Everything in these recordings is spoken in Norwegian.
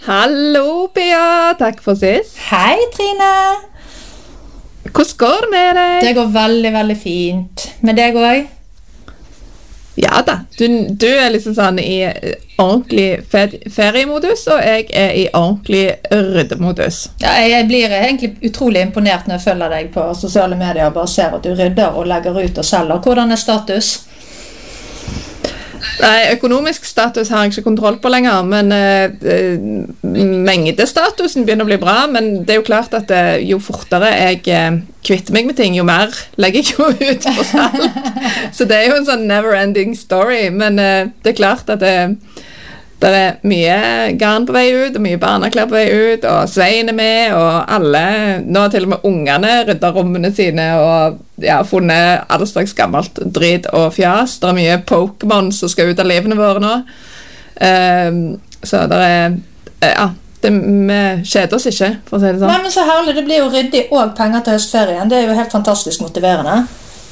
Hallo, Pia. Takk for sist. Hei, Trine. Hvordan går det med deg? Det går veldig, veldig fint. Med deg også? Ja da. Du er liksom sånn i ordentlig feriemodus, og jeg er i ordentlig ryddemodus. Ja, jeg blir egentlig utrolig imponert når jeg følger deg på sosiale medier og bare ser at du rydder og legger ut og selger. Hvordan er status? Nei, økonomisk status har jeg ikke kontroll på lenger, men mengdestatusen begynner å bli bra, men det er jo klart at jo fortere jeg kvitter meg med ting, jo mer legger jeg jo ut på salg. Så det er jo en sånn never-ending story, men det er klart at det er mye garn på vei ut, og mye barneklær på vei ut, og Svein er med, og alle, nå har til og med ungene ryddet rommene sine, og ja, funnet alle slags gammelt drit og fjas. Det er mye Pokémon som skal ut av livene våre nå. Så det er, ja, vi kjeder oss ikke, for å si det sånn. Nei, men så herlig, det blir jo ryddig og penger til høstferien. Det er jo helt fantastisk motiverende.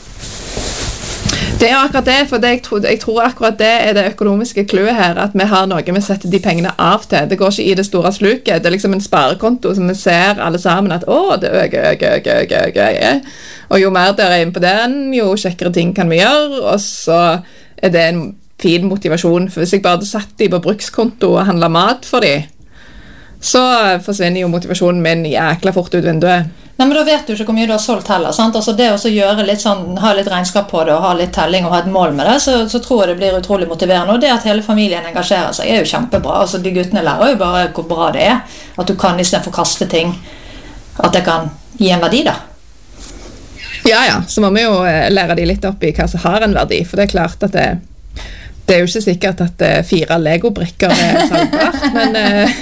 Det er akkurat det, for jeg tror akkurat det er det økonomiske clouet her, at vi har noe vi setter de pengene av til. Det går ikke i det store sluket, det er liksom en sparekonto som vi ser alle sammen at det øker. Og jo mer dere er inne på den, jo kjekkere ting kan vi gjøre, og så er det en fin motivasjon. For hvis jeg bare hadde satt de på brukskonto og handlet mat for de, så forsvinner jo motivasjonen min jækla fort ut vinduet. Nei, men da vet du ikke hvor mye du har solgt heller, sant? Altså det å gjøre litt sånn, ha litt regnskap på det, og ha litt telling og ha et mål med det, så tror jeg det blir utrolig motiverende. Og det at hele familien engasjerer seg er jo kjempebra. Altså de guttene lærer jo bare hvor bra det er, at du kan i stedet for kaste ting, at det kan gi en verdi da. Ja, så må vi jo lære de litt opp i hva som har en verdi, for det er klart at det er jo ikke sikkert at 4 Lego-brikker er salgbart, men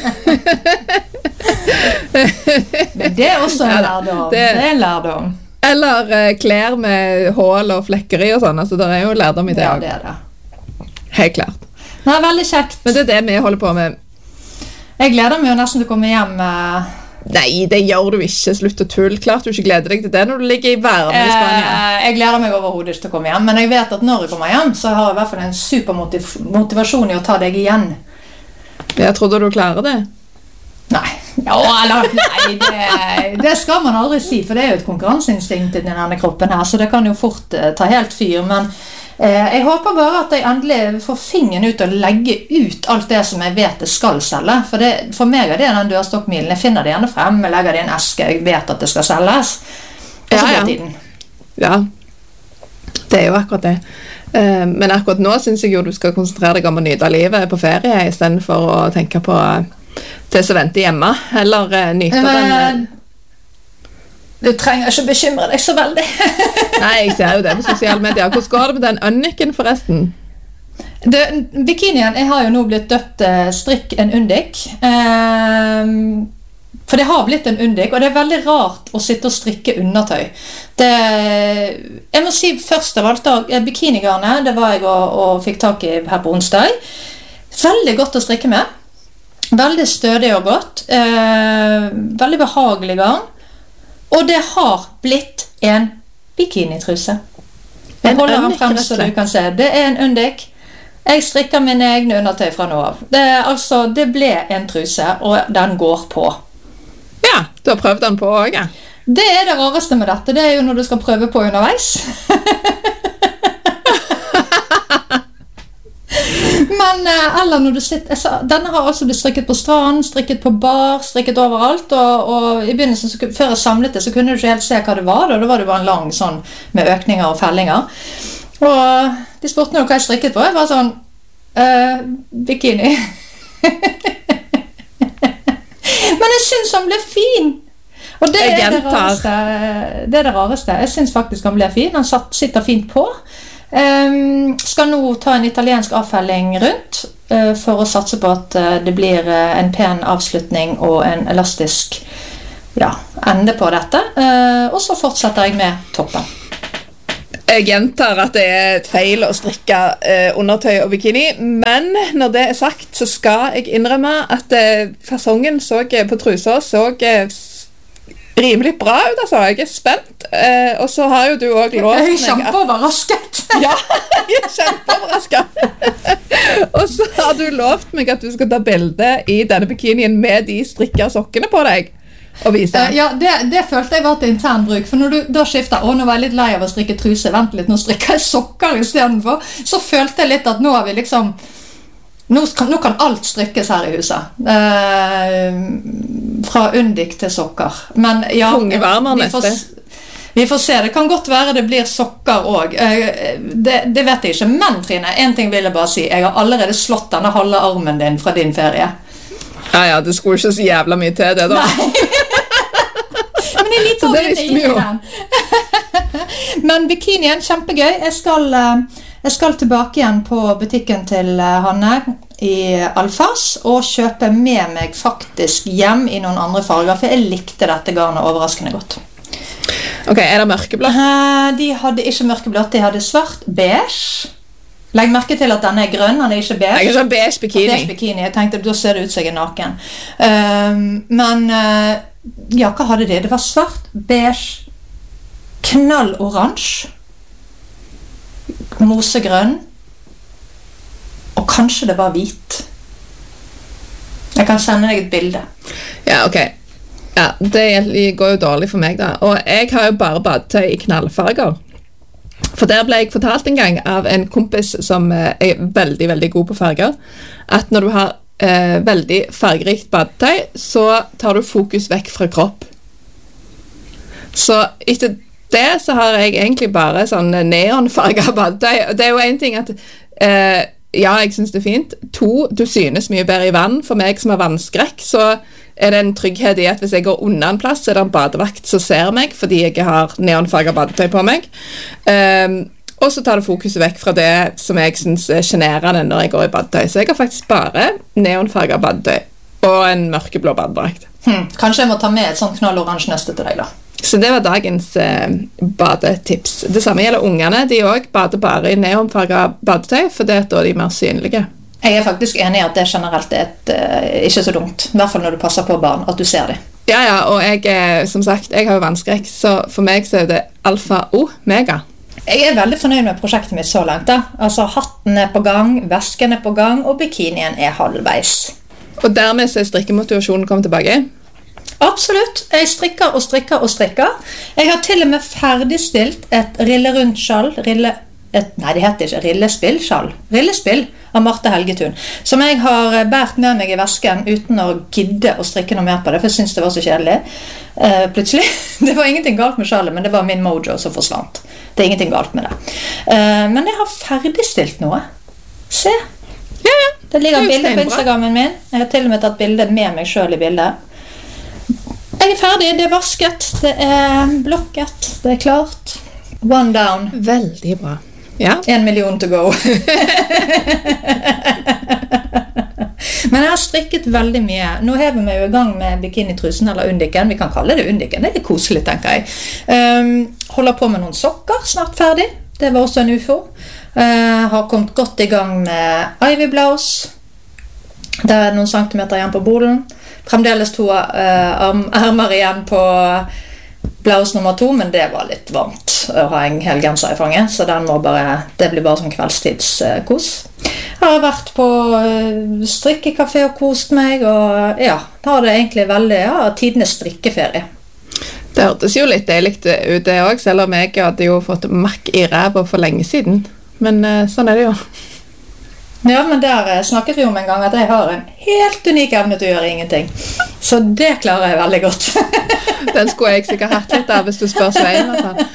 Men det er også en lærdom. Det er en lærdom. Eller klær med hål og flekker i og sånn, altså det er jo lærdom i det. Ja, det er det. Helt klart. Nei, veldig kjekt. Men det er det vi holder på med. Jeg gleder meg jo nesten til å komme hjem. Nei, det gjør du ikke. Slutt å tull. Klart du ikke gleder deg til det når du ligger i varme i Spania. Jeg gleder meg overhodet til å komme hjem, men jeg vet at når jeg kommer hjem, så har jeg i hvert fall en supermotivasjon i å ta deg igjen. Jeg trodde du klarer det. Nei, det skal man aldri si, for det er jo et konkurranseinstinkt i denne kroppen her, så det kan jo fort ta helt fyr, men jeg håper bare at jeg endelig får fingeren ut og legge ut alt det som jeg vet det skal selge, for meg er det den dørstokkmilen. Jeg finner det gjerne frem, jeg legger det i en eske, jeg vet at det skal selges, og så går tiden. Ja, det er jo akkurat det. Men akkurat nå synes jeg jo du skal konsentrere deg om å nyte livet på ferie, i stedet for å tenke på det som venter hjemme, eller nyte den. Du trenger ikke bekymre deg så veldig. Nei, jeg ser jo det på sosiale medier. Hvordan går det med den undiken forresten? Bikinien, jeg har jo nå blitt døpt strikk en undik. For det har blitt en undik, og det er veldig rart å sitte og strikke undertøy. Jeg må si først av alt, bikinigarnet, det var jeg og fikk tak i her på onsdag. Veldig godt å strikke med. Veldig stødig og godt. Veldig behagelig garn. Og det har blitt en bikinitruse. Jeg holder den frem så du kan se. Det er en undik. Jeg strikker mine egne undertøy fra nå av. Det ble en truse, og den går på. Ja, du har prøvd den på også, ja. Det er det rareste med dette. Det er jo når du skal prøve på underveis. Men eller når du sitter, denne har også blitt strikket på strand, strikket på bar, strikket overalt, og i begynnelsen, før jeg samlet det, så kunne du ikke helt se hva det var, da var det bare en lang sånn med økninger og fellinger. Og de spurte meg hva jeg strikket på, jeg var sånn, bikini. Men jeg synes han ble fin. Og det er det rareste. Det er det rareste. Jeg synes faktisk han ble fin, han sitter fint på. Skal nå ta en italiensk avfelling rundt for å satse på at det blir en pen avslutning og en elastisk ende på dette, og så fortsetter jeg med toppen. Jeg gjentar at det er et feil å strikke undertøy og bikini, men når det er sagt, så skal jeg innrømme at fasongen på trusa så rimelig bra ut, altså. Jeg spent. Og så har jo du også lovt meg... Jeg kjempeoverrasket. Ja, jeg kjempeoverrasket. Og så har du lovt meg at du skal ta bilde i denne bikinien med de strikka sokkene på deg. Og vise. Ja, det følte jeg var til intern bruk. For når du da skifter, nå var jeg litt lei av å strikke truse, vent litt, nå strikker jeg sokker i stedet for, så følte jeg litt at nå har vi liksom... Nå kan alt strikkes her i huset. Fra undik til sokker. Men ja, vi får se. Det kan godt være det blir sokker også. Det vet jeg ikke. Men Trine, en ting vil jeg bare si. Jeg har allerede slått denne halve armen din fra din ferie. Ja, det skulle ikke så jævla mye til det da. Nei. Men jeg liker å vinne i den. Men bikinien, kjempegøy. Jeg skal tilbake igjen på butikken til Hanne i Alfas og kjøpe med meg faktisk hjem i noen andre farger, for jeg likte dette garnet overraskende godt. Ok, er det mørkeblått? De hadde ikke mørkeblått, de hadde svart, beige. Legg merke til at denne er grønn, den er ikke beige. Jeg er ikke beige bikini. Beige bikini, jeg tenkte, da ser det ut som jeg er naken. Men, ja, hva hadde de? Det var svart, beige, knallorange, mosegrønn, og kanskje det var hvit. Jeg kan sende deg et bilde. Ja, ok. Ja, det går jo dårlig for meg da. Og jeg har jo bare badetøy i knallfarger. For der ble jeg fortalt en gang av en kompis som er veldig, veldig god på farger, at når du har veldig fargerikt badetøy, så tar du fokus vekk fra kropp. Så etter det så har jeg egentlig bare sånn neonfarget badetøy. Det er jo en ting at ja, jeg synes det er fint. 2, du synes mye bedre i vann. For meg som har vannskrekk, så er det en trygghet i at hvis jeg går unna en plass, så er det en badevakt som ser meg, fordi jeg har neonfarget badetøy på meg. Og så tar det fokuset vekk fra det som jeg synes er generende når jeg går i badetøy. Så jeg har faktisk bare neonfarget badetøy og en mørkeblå badedrakt. Kanskje jeg må ta med et sånt knallorange nøste til deg da. Så det var dagens badetips. Det samme gjelder ungene. De også bader bare i neonfarget badetøy, for det er da de mer synlige. Jeg er faktisk enig i at det generelt er ikke så dumt. I hvert fall når du passer på barn, at du ser det. Ja, og jeg, som sagt, jeg har jo vannskrekk, så for meg så er det alfa og mega. Jeg er veldig fornøyd med prosjektet mitt så langt da. Altså, hatten er på gang, vesken er på gang, og bikinien er halvveis. Og dermed så er strikkemotivasjonen kommet tilbake? Absolutt. Jeg strikker og strikker og strikker. Jeg har til og med ferdigstilt et rillerundt skjall, nei, det heter ikke rillespill-skjall, rillespill av Marte Helgetun, som jeg har bært med meg i vesken uten å gidde å strikke noe mer på det, for jeg synes det var så kjedelig. Plutselig, det var ingenting galt med skjallet, men det var min mojo som forsvant. Det er ingenting galt med det. Men jeg har ferdigstilt noe. Se. Ja. Det ligger bilder på Instagrammen min. Jeg har til og med tatt bilder med meg selv i bildet. Jeg er ferdig, det er vasket, det er blokket, det er klart. One down. Veldig bra. Ja. 1 million to go. Men jeg har strikket veldig mye. Nå hever vi jo i gang med bikinitrusen eller undiken. Vi kan kalle det undiken, det er litt koselig, tenker jeg. Holder på med noen sokker, snart ferdig. Det var også en UFO. Har kommet godt i gang med Ivy Blouse. Det er noen centimeter igjen på bolen. Fremdeles 2 armer igjen på blouse nummer 2, men det var litt varmt å ha en hel genser i fanget, så det blir bare sånn kveldstidskos. Jeg har vært på strikkekafé og kost meg, og ja, da har det egentlig veldig, tidenes strikkeferie. Det hørtes jo litt deilig ut det også, selv om jeg hadde jo fått makk i ræva for lenge siden, men sånn er det jo. Ja, men der snakket vi om en gang at jeg har en helt unik evne til å gjøre ingenting. Så det klarer jeg veldig godt. Den skulle jeg sikkert hatt litt av hvis du spør Svein.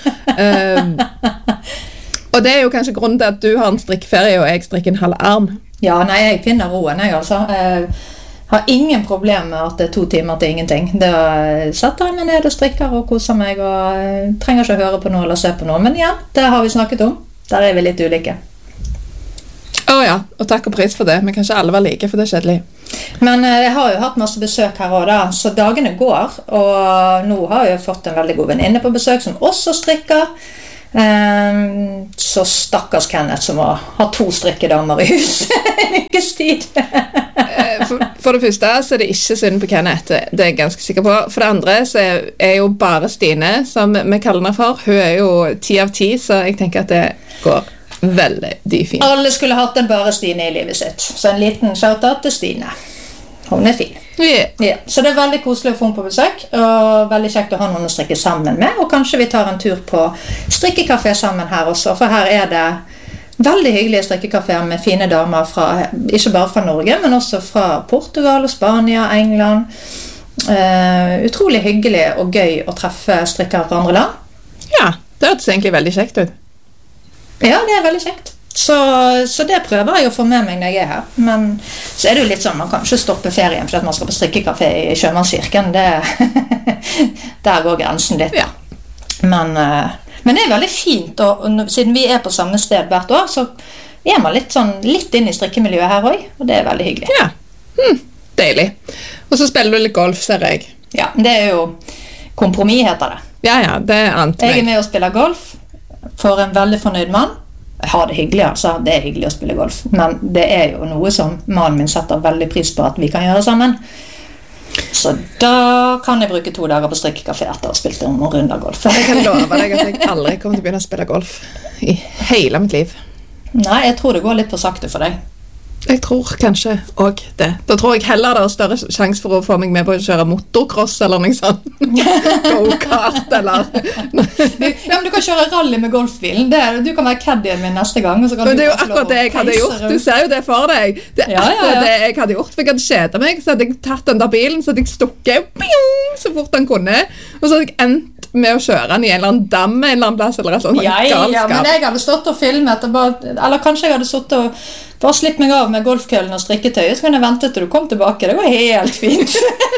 Og det er jo kanskje grunnen til at du har en strikkferie og jeg strikker en halv arm. Ja, nei, jeg finner roen, jeg altså. Jeg har ingen problem med at det er 2 timer til ingenting. Da setter jeg meg ned og strikker og koser meg, og trenger ikke å høre på noe eller se på noe. Men igjen, det har vi snakket om. Der er vi litt ulike. Ja, og takk og pris for det. Men kanskje alle var like, for det er kjedelig. Men jeg har jo hatt masse besøk her også da, så dagene går, og nå har jeg fått en veldig god venninne på besøk som også strikker. Så stakkars Kenneth som har 2 strikkedamer i huset en ukes tid. For det første så er det ikke synd på Kenneth, det er jeg ganske sikker på. For det andre så er jo bare Stine, som vi kaller henne for. Hun er jo 10 av 10, så jeg tenker at det går veldig fint. Alle skulle hatt en bare Stine i livet sitt. Så en liten shout-out til Stine. Hun er fin. Yeah. Ja, så det er veldig koselig å få henne på besøk, og veldig kjekt å ha noen å strikke sammen med. Og kanskje vi tar en tur på strikkekafé sammen her også, for her er det veldig hyggelige strikkekaféer med fine damer fra, ikke bare fra Norge, men også fra Portugal og Spania, England. Utrolig hyggelig og gøy å treffe strikkere fra andre land. Ja, det hørtes egentlig veldig kjekt ut. Ja, det er veldig kjekt. Så det prøver jeg å få med meg når jeg er her. Men så er det jo litt sånn, man kan ikke stoppe ferien fordi at man skal på strikkekafé i Sjømannskirken. Der går grensen litt. Ja. Men det er veldig fint, og siden vi er på samme sted hvert år, så er man litt inn i strikkemiljøet her også, og det er veldig hyggelig. Ja, deilig. Og så spiller du litt golf, ser jeg. Ja, det er jo kompromiss, heter det. Ja, det er annet meg. Jeg er med og spiller golf for en veldig fornøyd mann. Jeg har det hyggelig, altså. Det er hyggelig å spille golf, men det er jo noe som mannen min setter veldig pris på at vi kan gjøre sammen. Så da kan jeg bruke 2 dager på strikkekafé etter å ha spilt noen runder golf. Jeg kan love deg at jeg aldri kommer til å begynne å spille golf i hele mitt liv. Nei, jeg tror det går litt for sakte for deg. Jeg tror kanskje også det. Da tror jeg heller det er større sjanse for å få meg med på å kjøre motocross eller noe sånt. Go-kart eller... Ja, men du kan kjøre rally med golfbilen. Du kan være caddien min neste gang. Så kan men det er jo akkurat det jeg hadde gjort. Du ser jo det for deg. Det er akkurat det jeg hadde gjort. For jeg hadde kjedet meg, så hadde jeg tatt den der bilen, så hadde jeg stukket så fort den kunne. Og så hadde jeg endt med å kjøre den i en eller annen dam en eller annen plass eller et sånt galskap. Ja, men jeg hadde stått og filmet eller kanskje jeg hadde stått og bare slitt meg av med golfkøllen og strikketøy, så kan jeg vente til du kom tilbake. Det går helt fint.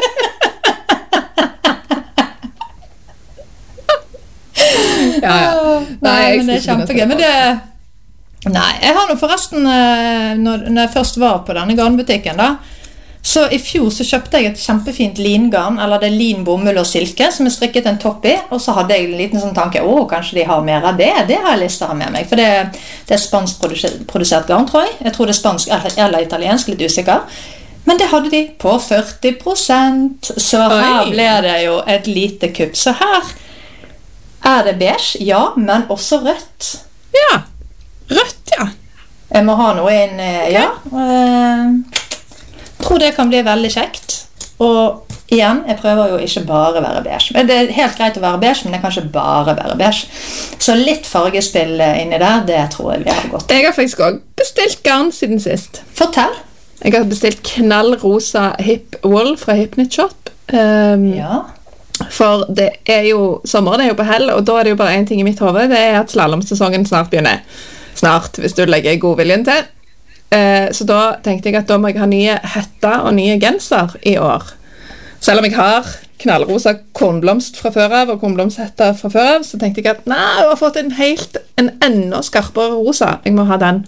Ja. Nei, men det er kjempegøy. Men nei, jeg har nå forresten, når jeg først var på denne garnbutikken da, så i fjor så kjøpte jeg et kjempefint lingarn, eller det er lin, bomull og silke, som jeg strikket en topp i, og så hadde jeg en liten sånn tanke, kanskje de har mer av det har jeg lyst til å ha med meg, for det er spansk produsert garn, tror jeg. Jeg tror det er spansk eller italiensk, litt usikker. Men det hadde de på 40%, så her ble det jo et lite kupp. Så her er det beige, ja, men også rødt. Ja, rødt, ja. Jeg må ha noe inn, ja. Jeg tror det kan bli veldig kjekt. Og igjen, jeg prøver jo ikke bare å være beige. Men det er helt greit å være beige, men det kan ikke bare være beige. Så litt fargespill inni der, det tror jeg vi har gått. Jeg har faktisk også bestilt garn siden sist. Fortell. Jeg har bestilt knallrosa hip wool fra Hypnit Shop. Ja. For det er jo, sommeren er jo på hell, og da er det jo bare en ting i mitt hoved, det er at slalomsesongen snart begynner. Snart, hvis du legger godviljen til. Så da tenkte jeg at da må jeg ha nye hetter og nye genser i år. Selv om jeg har knallrosa kornblomst fra før av og kornblomsthetter fra før av, så tenkte jeg at nei, jeg har fått en enda skarpere rosa. Jeg må ha den.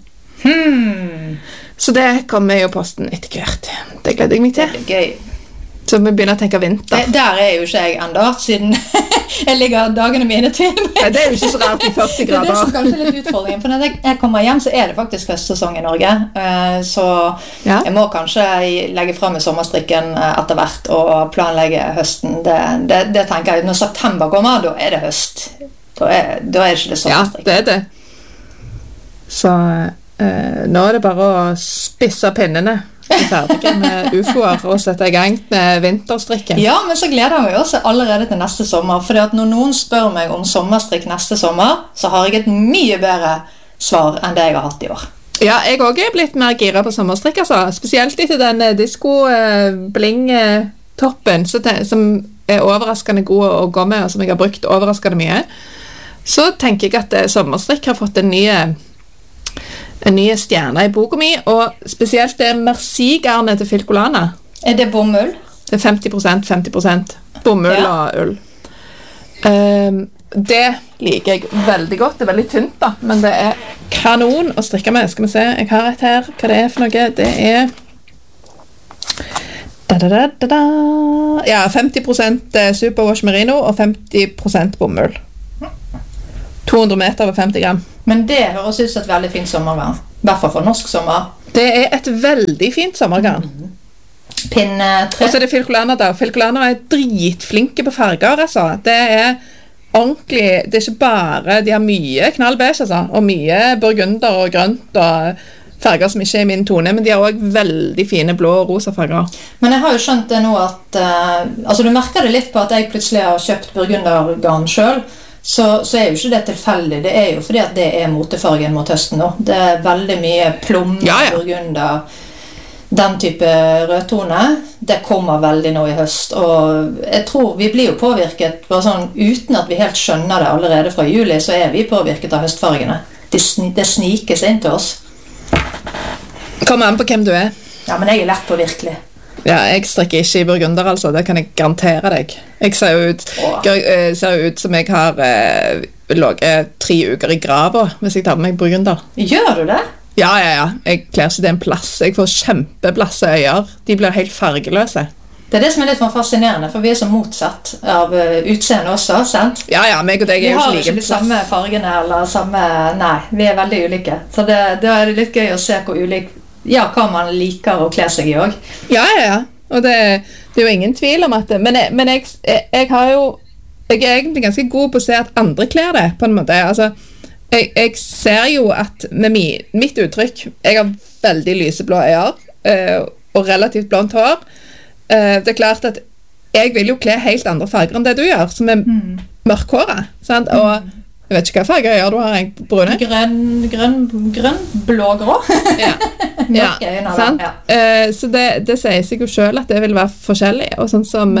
Så det kommer jo posten etter hvert. Det gleder jeg meg til. Det blir gøy. Så vi begynner å tenke vinter. Der er jo ikke jeg enda, siden jeg ligger dagene mine til. Nei, det er jo ikke så rart i 40 grader. Det er det som kanskje er litt utfordringen, for når jeg kommer hjem så er det faktisk høstsesong i Norge. Så jeg må kanskje legge frem i sommerstrikken etter hvert og planlegge høsten. Det tenker jeg, når september kommer, da er det høst. Da er det ikke det sommerstrikk. Ja, det er det. Så nå er det bare å spisse pinnene. Vi er ferdige med UFOer og sette i gang med vinterstrikken. Ja, men så gleder jeg meg også allerede til neste sommer. Fordi at når noen spør meg om sommerstrikk neste sommer, så har jeg et mye bedre svar enn det jeg har hatt i år. Ja, jeg også er blitt mer gira på sommerstrikk, altså. Spesielt etter den disco-bling-toppen, som er overraskende god å gå med, og som jeg har brukt overraskende mye. Så tenker jeg at sommerstrikk har fått en ny stjerne i boka mi, og spesielt det Merci-garnet til Filcolana. Er det bomull? Det er 50% bomull og ull. Det liker jeg veldig godt. Det er veldig tynt da, men det er kanon å strikke med. Skal vi se, jeg har et her. Hva det er for noe? Det er ja, 50% superwash merino og 50% bomull. 200 meter over 50 gram. Men det høres ut som et veldig fint sommergarn. I hvert fall for norsk sommer. Det er et veldig fint sommergarn. Pinnetre. Og så er det Phil Colaner da. Phil Colaner er dritflinke på farger, altså. Det er ordentlig, det er ikke bare, de har mye knallbeige, altså, og mye burgunder og grønt og farger som ikke er i min tone, men de har også veldig fine blå og rosa farger. Men jeg har jo skjønt det nå at, altså du merker det litt på at jeg plutselig har kjøpt burgundergarn selv, så er jo ikke det tilfeldig, det er jo fordi at det er motefargen mot høsten nå. Det er veldig mye plomme, burgunder, den type rødtone, det kommer veldig nå i høst, og jeg tror vi blir jo påvirket, bare sånn, uten at vi helt skjønner det allerede fra juli, så er vi påvirket av høstfargene. Det snikes inn til oss. Kommer an på hvem du er. Ja, men jeg er lett på virkelig. Ja, jeg strikker ikke i burgunder, altså. Det kan jeg garantere deg. Jeg ser jo ut som jeg har laget 3 uker i grava hvis jeg tar med meg burgunder. Gjør du det? Ja. Jeg kler ikke det en plass. Jeg får kjempeblasse øyer. De blir helt fargeløse. Det er det som er litt fascinerende, for vi er så motsatt av utseende også, sant? Ja, meg og deg er jo ikke like. Vi har ikke de samme fargene, eller samme... Nei, vi er veldig ulike. Så da er det litt gøy å se hvor ulik... Ja, hva man liker å kle seg i også. Ja. Og det er jo ingen tvil om at det... Men jeg har jo... Jeg er egentlig ganske god på å se at andre kler det, på en måte. Altså, jeg ser jo at med mitt uttrykk... Jeg har veldig lyseblå øyer, og relativt blondt hår. Det er klart at jeg vil jo kle helt andre farger enn det du gjør, som er mørkhåret, sant? Og jeg vet ikke hva farger jeg gjør, du har en brune? Grønn, blå, grå. Ja, sant? Så det sier seg jo selv at det vil være forskjellig, og sånn som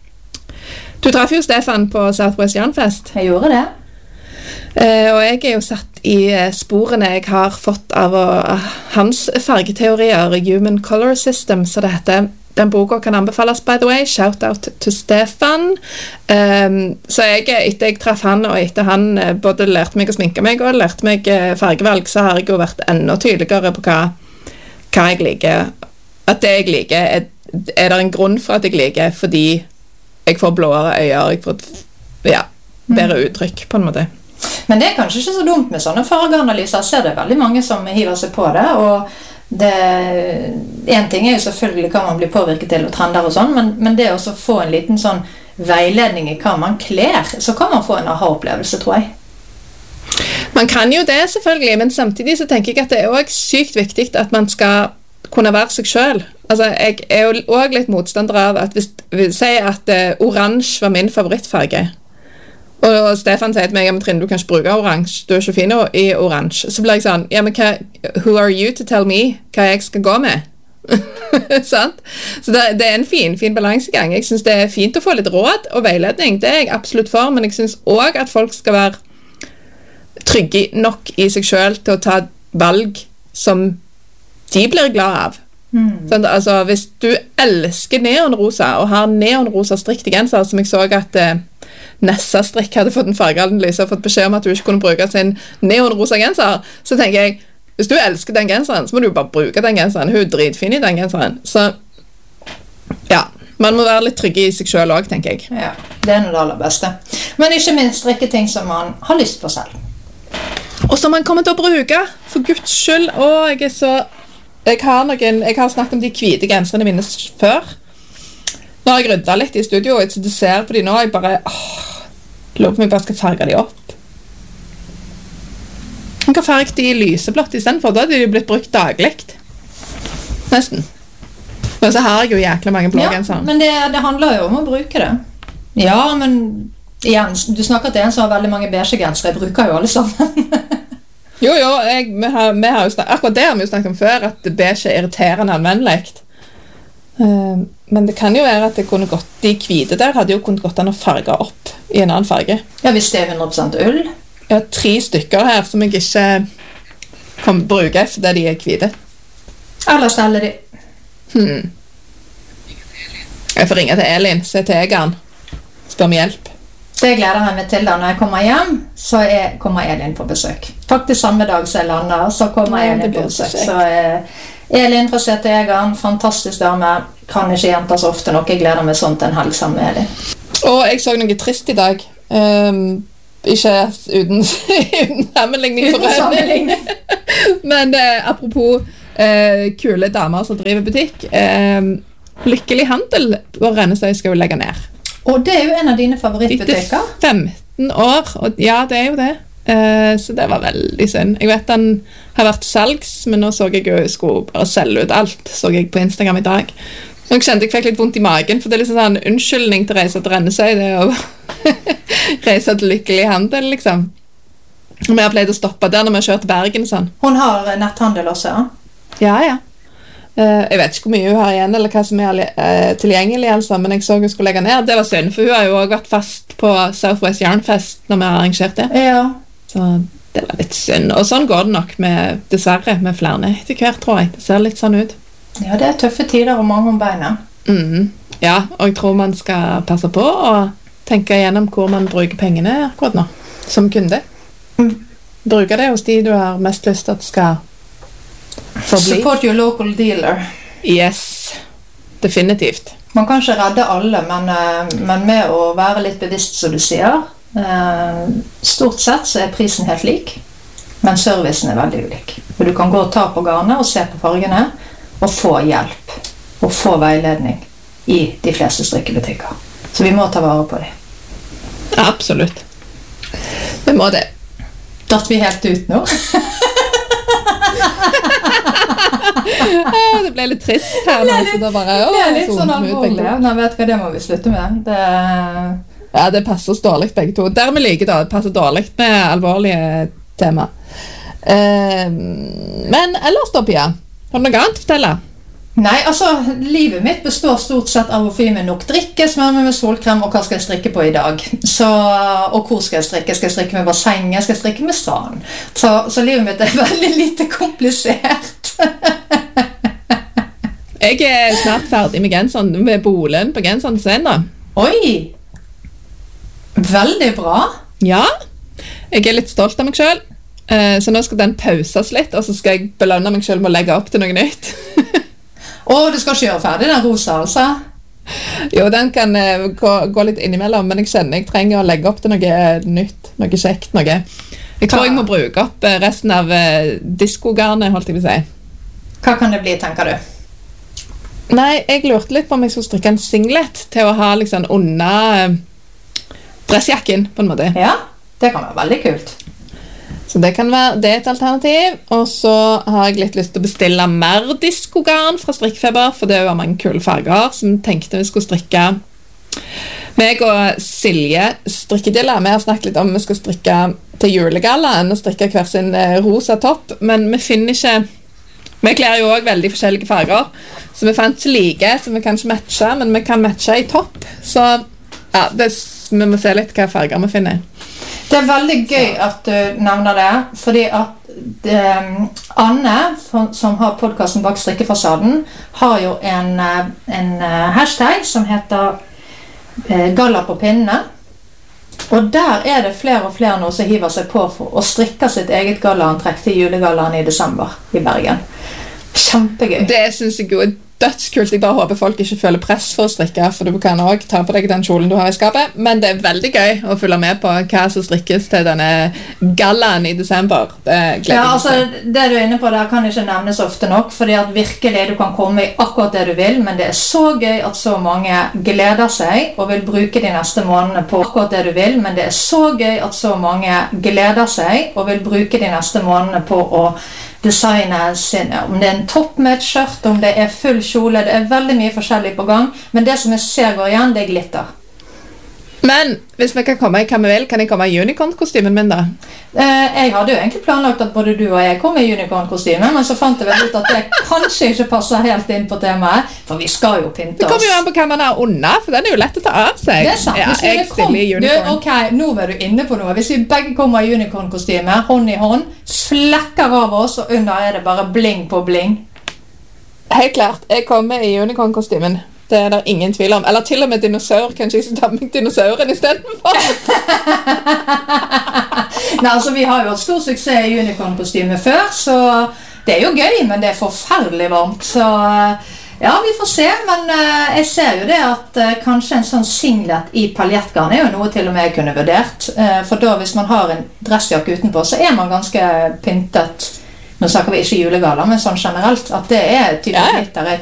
du traff jo Stefan på Southwest Yarnfest. Jeg gjorde det. Og jeg er jo satt i sporene jeg har fått av hans fargeteorier, Human Color System, så det heter. Den boka kan anbefales, by the way. Shout out to Stefan. Så etter jeg traff han, og etter han både lærte meg å sminke meg og lærte meg fargevalg, så har jeg jo vært enda tydeligere på hva jeg liker. At det jeg liker, er det en grunn for at jeg liker, fordi jeg får blåere øyer, jeg får bedre uttrykk, på en måte. Men det er kanskje ikke så dumt med sånne fargeanalyser. Jeg ser det veldig mange som hiver seg på det, og en ting er jo selvfølgelig hva man blir påvirket til og trender og sånn, men det å få en liten sånn veiledning i hva man kler, så kan man få en aha-opplevelse, tror jeg. Man kan jo det selvfølgelig, men samtidig så tenker jeg at det er også sykt viktig at man skal kunne være seg selv. Altså, jeg er jo også litt motstander av at hvis vi sier at oransje var min favorittfarge, og Stefan sier til meg, ja, men Trine, du kan ikke bruke oransje, du er ikke fin i oransje. Så blir jeg sånn, ja, men who are you to tell me hva jeg skal gå med? Sant? Så det er en fin balansegang. Jeg synes det er fint å få litt råd og veiledning, det er jeg absolutt for, men jeg synes også at folk skal være trygge nok i seg selv til å ta valg som de blir glad av. Sånn, altså, hvis du elsker neonrosa og har neonrosa strikk til genser, som jeg så at Nessa-strikk hadde fått en fargeanalyse og fått beskjed om at du ikke kunne bruke sin neonrosa genser, så tenker jeg, hvis du elsker den genseren, så må du bare bruke den genseren. Hun er dritfin i den genseren. Så ja, man må være litt trygge i seg selv også, tenker jeg. Ja, det er noe det aller beste. Men ikke minst strikke ting som man har lyst på selv. Og som man kommer til å bruke, for Guds skyld. Jeg har snakket om de hvite genserne mine før. Nå har jeg ryddet litt i studio, og du ser på de nå, jeg bare, lurer på om jeg bare skal farge de opp. Jeg kan farge de lyseblått i stedet for, da hadde de blitt brukt daglig. Nesten. Men så har jeg jo jækla mange blå gensere. Men det handler jo om å bruke det. Ja, men igjen, du snakker til en som har veldig mange beige gensere, jeg bruker jo alle sammen. Jo, vi har jo akkurat det har vi jo snakket om før, at beige er irriterende anvendelig. Men det kan jo være at det kunne gått, de hvite der hadde jo kunnet gått an å farge opp i en annen farge. Ja, hvis det er 100% ull. Jeg har 3 stykker her som jeg ikke kan bruke fordi de er hvite. Eller selger de. Jeg får ringe til Elin, se til Egan, spør om hjelp. Det gleder jeg meg til da når jeg kommer hjem, så kommer Elin på besøk. Faktisk samme dag som jeg lander, så kommer Elin på besøk. Så Elin fra CT Egan, fantastisk dame, kan ikke gjenta så ofte nok. Jeg gleder meg sånn til en helg sammen med Elin. Og jeg så noe trist i dag. Ikke uten sammenligning for henne. Men apropos kule damer som driver butikk. Lykkelig Handel på Rennesøy skal jo legge ned. Og det er jo en av dine favorittbutikker. Etter 15 år, og ja, det er jo det. Så det var veldig synd. Jeg vet den har vært salgs, men nå så jeg jo skulle bare selge ut alt, så jeg på Instagram i dag. Og jeg kjente jeg fikk litt vondt i magen, for det er liksom sånn unnskyldning til å reise til Rennesøy, det er å reise til Lykkelig Handel, liksom. Og vi har pleid å stoppe der når vi har kjørt Bergen, sånn. Hun har netthandel også, ja? Ja. Jeg vet ikke hvor mye hun har igjen, eller hva som er tilgjengelig, altså, men jeg så hun skulle legge ned. Det var synd, for hun har jo også vært fast på Southwest Yarnfest når vi har arrangert det. Ja. Så det var litt synd. Og sånn går det nok dessverre, med flere etter hvert, tror jeg. Det ser litt sånn ut. Ja, det er tøffe tider og mange om beina. Ja, og jeg tror man skal passe på og tenke igjennom hvor man bruker pengene akkurat nå, som kunde. Bruke det hos de du har mest lyst til at skal forbli. Support your local dealer. Yes, definitivt. Man kan ikke redde alle, men med å være litt bevisst, som du sier, stort sett så er prisen helt lik, men servicen er veldig ulik. For du kan gå og ta på garnet og se på fargene, og få hjelp, og få veiledning i de fleste strikkebutikker. Så vi må ta vare på det. Absolutt. Vi må det. Datt vi helt ut nå? Det ble litt trist her nå, så det bare... Det er litt sånn alvorlig. Nei, vet hva, det må vi slutte med. Ja, det passer oss dårlig begge to. Der vi liker det, det passer dårlig med alvorlige tema. Men ellers da, Pia, har du noe annet å fortelle? Nei, altså, livet mitt består stort sett av å få i meg nok drikke, smøre meg med solkrem, og hva skal jeg strikke på i dag? Og hvor skal jeg strikke? Skal jeg strikke med bassenget? Skal jeg strikke med stranden? Så livet mitt er veldig lite komplisert. Jeg er snart ferdig med genseren, med bolen på genseren sin da. Oi! Veldig bra. Ja, jeg er litt stolt av meg selv. Så nå skal den pauses litt, og så skal jeg belønne meg selv med å legge opp til noe nytt. Du skal ikke gjøre ferdig den rosa, altså? Jo, den kan gå litt innimellom, men jeg kjenner jeg trenger å legge opp til noe nytt, noe kjekt, noe. Jeg tror jeg må bruke opp resten av diskogarnet, holdt jeg på å si. Hva kan det bli, tenker du? Nei, jeg lurte litt på om jeg skulle strikke en singlet til å ha liksom under dressjakken, på en måte. Ja, det kan være veldig kult. Så det kan være det er et alternativ. Og så har jeg litt lyst til å bestille mer diskogarn fra Strikkfeber, for det var mange kule farger som tenkte vi skulle strikke. Meg og Silje strikkedilla, vi har snakket litt om vi skal strikke til julegallaen og strikke hver sin rosa topp, men vi finner ikke... Vi klærer jo også veldig forskjellige farger, så vi fant ikke like, så vi kan ikke matche, men vi kan matche i topp. Så ja, vi må se litt hva farger vi finner. Det er veldig gøy at du nevner det, fordi at Anne, som har podcasten Bak strikkefasaden, har jo en hashtag som heter Galla på pinnene. Og der er det flere og flere nå som hiver seg på for å strikke sitt eget gallaantrekk til julegallaen i desember i Bergen. Kjempegøy. Det synes jeg jo er dødskult. Jeg bare håper folk ikke føler press for å strikke, for du kan også ta på deg den kjolen du har i skapet. Men det er veldig gøy å følge med på hva som strikkes til denne gallaen i desember. Det altså, det du er inne på der kan ikke nevnes ofte nok, fordi at virkelig du kan komme i akkurat det du vil, men det er så gøy at så mange gleder seg og vil bruke de neste månedene på akkurat det du vil, men det er så gøy at så mange gleder seg og vil bruke de neste månedene på å designe sin, om det er en topp med et skjørt, om det er full kjole, det er veldig mye forskjellig på gang, men det som jeg ser går igjen, det er glitter. Men hvis vi kan komme i hva vi vil, kan jeg komme i unicorn-kostymen min da? Jeg hadde jo egentlig planlagt at både du og jeg kom i unicorn-kostymen, men så fant jeg vel ut at det kanskje ikke passer helt inn på temaet, for vi skal jo pynte oss. Det kommer jo an på hva man har under, for den er jo lett å ta av seg. Det er sant. Ja, jeg stiller i unicorn. Ok, nå er du inne på noe. Hvis vi begge kommer i unicorn-kostyme, hånd i hånd, flekker av oss, og under er det bare bling på bling. Helt klart, jeg kommer i unicorn-kostymen. Det er der ingen tvil om. Eller til og med dinosaur. Kanskje jeg skal ta meg dinosauren i stedet for. Nei, altså vi har jo hatt stor suksess i unicorn-kostyme før, så det er jo gøy, men det er forferdelig varmt. Så ja, vi får se, men jeg ser jo det at kanskje en sånn singlet i paljettgarn er jo noe til og med jeg kunne vurdert. For da hvis man har en dressjakke utenpå, så er man ganske pyntet. Nå snakker vi ikke julegala, men sånn generelt, at det er tydelig glitter er